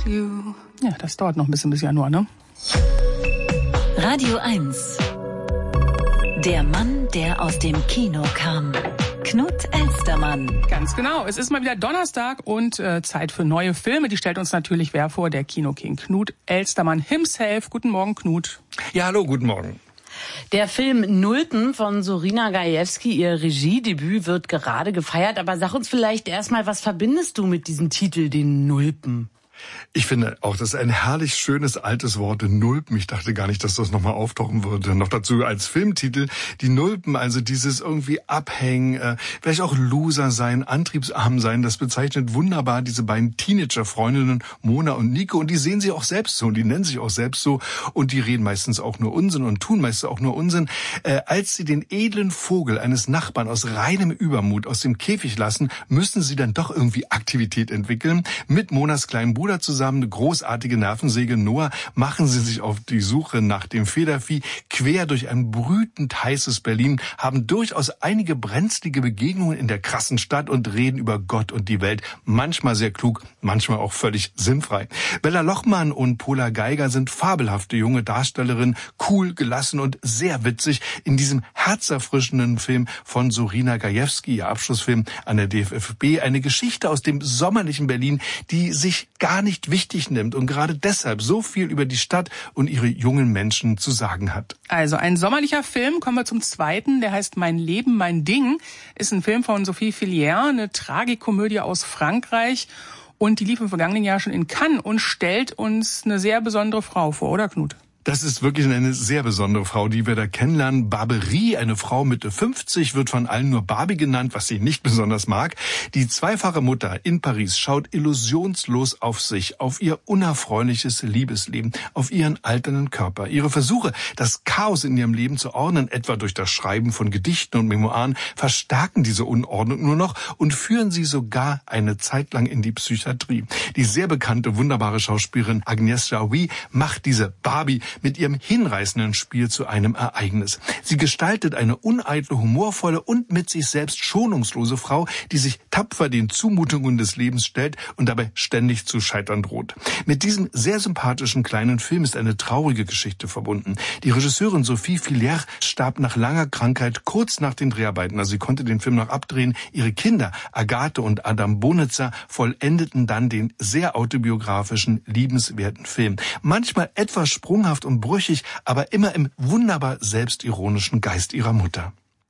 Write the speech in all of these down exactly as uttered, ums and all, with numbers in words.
you. Ja, das dauert noch ein bisschen bis Januar, ne? Radio eins. Der Mann, der aus dem Kino kam. Knut Elstermann. Ganz genau. Es ist mal wieder Donnerstag und äh, Zeit für neue Filme. Die stellt uns natürlich wer vor? Der Kinoking Knut Elstermann himself. Guten Morgen, Knut. Ja, hallo, guten Morgen. Der Film Nulpen von Sorina Gajewski, ihr Regiedebüt, wird gerade gefeiert. Aber sag uns vielleicht erstmal, was verbindest du mit diesem Titel, den Nulpen? Ich finde auch, das ist ein herrlich schönes altes Wort, Nulpen. Ich dachte gar nicht, dass das nochmal auftauchen würde. Noch dazu als Filmtitel. Die Nulpen, also dieses irgendwie Abhängen, äh, vielleicht auch Loser sein, antriebsarm sein, das bezeichnet wunderbar diese beiden Teenager-Freundinnen Mona und Nico. Und die sehen sie auch selbst so und die nennen sich auch selbst so. Und die reden meistens auch nur Unsinn und tun meistens auch nur Unsinn. Äh, als sie den edlen Vogel eines Nachbarn aus reinem Übermut aus dem Käfig lassen, müssen sie dann doch irgendwie Aktivität entwickeln. Mit Monas kleinen Bruder zusammen, eine großartige Nervensäge Noah, machen sie sich auf die Suche nach dem Federvieh quer durch ein brütend heißes Berlin, haben durchaus einige brenzlige Begegnungen in der krassen Stadt und reden über Gott und die Welt. Manchmal sehr klug, manchmal auch völlig sinnfrei. Bella Lochmann und Pola Geiger sind fabelhafte junge Darstellerinnen, cool, gelassen und sehr witzig in diesem herzerfrischenden Film von Sorina Gajewski, ihr Abschlussfilm an der D F F B. Eine Geschichte aus dem sommerlichen Berlin, die sich gar nicht wichtig nimmt und gerade deshalb so viel über die Stadt und ihre jungen Menschen zu sagen hat. Also ein sommerlicher Film, kommen wir zum zweiten, der heißt Mein Leben, mein Ding, ist ein Film von Sophie Fillière, eine Tragikomödie aus Frankreich und die lief im vergangenen Jahr schon in Cannes und stellt uns eine sehr besondere Frau vor, oder Knut? Das ist wirklich eine sehr besondere Frau, die wir da kennenlernen. Barberie, eine Frau Mitte fünfzig, wird von allen nur Barbie genannt, was sie nicht besonders mag. Die zweifache Mutter in Paris schaut illusionslos auf sich, auf ihr unerfreuliches Liebesleben, auf ihren alternden Körper. Ihre Versuche, das Chaos in ihrem Leben zu ordnen, etwa durch das Schreiben von Gedichten und Memoiren, verstärken diese Unordnung nur noch und führen sie sogar eine Zeit lang in die Psychiatrie. Die sehr bekannte, wunderbare Schauspielerin Agnès Jaoui macht diese Barbie mit ihrem hinreißenden Spiel zu einem Ereignis. Sie gestaltet eine uneitle, humorvolle und mit sich selbst schonungslose Frau, die sich tapfer den Zumutungen des Lebens stellt und dabei ständig zu scheitern droht. Mit diesem sehr sympathischen kleinen Film ist eine traurige Geschichte verbunden. Die Regisseurin Sophie Fillière starb nach langer Krankheit kurz nach den Dreharbeiten. Also sie konnte den Film noch abdrehen. Ihre Kinder, Agathe und Adam Bonitzer, vollendeten dann den sehr autobiografischen, liebenswerten Film. Manchmal etwas sprunghaft und brüchig, aber immer im wunderbar selbstironischen Geist ihrer Mutter.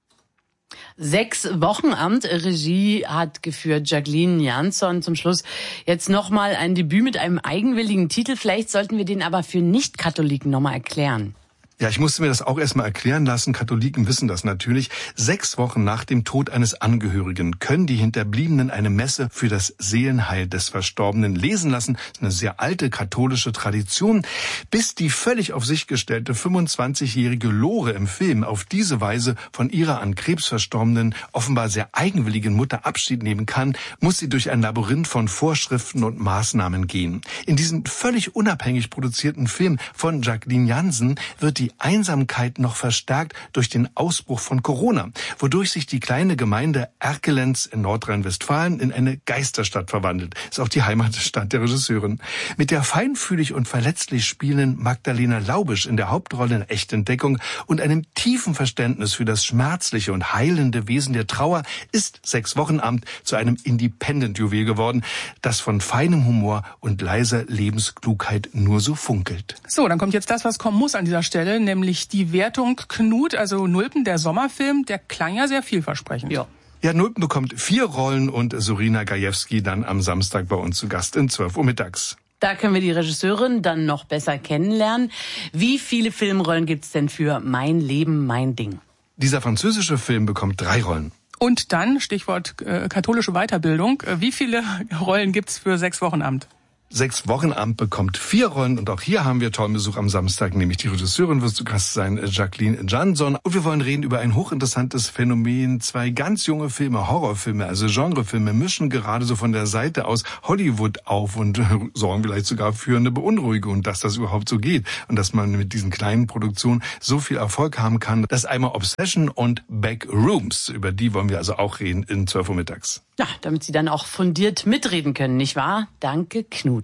Sechs Wochenamt, Regie hat geführt Jacqueline Jansson. Zum Schluss jetzt nochmal ein Debüt mit einem eigenwilligen Titel. Vielleicht sollten wir den aber für Nicht-Katholiken nochmal erklären. Ja, ich musste mir das auch erstmal erklären lassen. Katholiken wissen das natürlich. Sechs Wochen nach dem Tod eines Angehörigen können die Hinterbliebenen eine Messe für das Seelenheil des Verstorbenen lesen lassen. Das ist eine sehr alte katholische Tradition. Bis die völlig auf sich gestellte fünfundzwanzigjährige Lore im Film auf diese Weise von ihrer an Krebs verstorbenen, offenbar sehr eigenwilligen Mutter Abschied nehmen kann, muss sie durch ein Labyrinth von Vorschriften und Maßnahmen gehen. In diesem völlig unabhängig produzierten Film von Jacqueline Jansen wird die Die Einsamkeit noch verstärkt durch den Ausbruch von Corona, wodurch sich die kleine Gemeinde Erkelenz in Nordrhein-Westfalen in eine Geisterstadt verwandelt. Ist auch die Heimatstadt der Regisseurin. Mit der feinfühlig und verletzlich spielenden Magdalena Laubisch in der Hauptrolle in Echtentdeckung und einem tiefen Verständnis für das schmerzliche und heilende Wesen der Trauer ist Sechs Wochenamt zu einem Independent-Juwel geworden, das von feinem Humor und leiser Lebensklugheit nur so funkelt. So, dann kommt jetzt das, was kommen muss an dieser Stelle, nämlich die Wertung. Knut, also Nulpen, der Sommerfilm, der klang ja sehr vielversprechend. Ja. Ja, Nulpen bekommt vier Rollen und Sorina Gajewski dann am Samstag bei uns zu Gast in zwölf Uhr mittags. Da können wir die Regisseurin dann noch besser kennenlernen. Wie viele Filmrollen gibt's denn für Mein Leben, mein Ding? Dieser französische Film bekommt drei Rollen. Und dann, Stichwort äh, katholische Weiterbildung, äh, wie viele Rollen gibt's für Sechs Wochenamt? Sechs Wochenamt bekommt vier Rollen und auch hier haben wir tollen Besuch am Samstag, nämlich die Regisseurin wird zu Gast sein, Jacqueline Jansson. Und wir wollen reden über ein hochinteressantes Phänomen. Zwei ganz junge Filme, Horrorfilme, also Genrefilme, mischen gerade so von der Seite aus Hollywood auf und sorgen vielleicht sogar für eine Beunruhigung, dass das überhaupt so geht und dass man mit diesen kleinen Produktionen so viel Erfolg haben kann. Das ist einmal Obsession und Backrooms. Über die wollen wir also auch reden in zwölf Uhr mittags. Ja, damit Sie dann auch fundiert mitreden können, nicht wahr? Danke, Knut.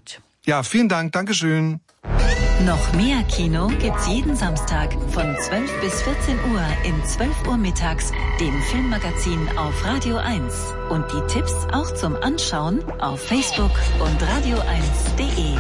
Ja, vielen Dank, Dankeschön. Noch mehr Kino gibt's jeden Samstag von zwölf bis vierzehn Uhr in zwölf Uhr mittags, dem Filmmagazin auf Radio eins. Und die Tipps auch zum Anschauen auf Facebook und radio eins punkt de.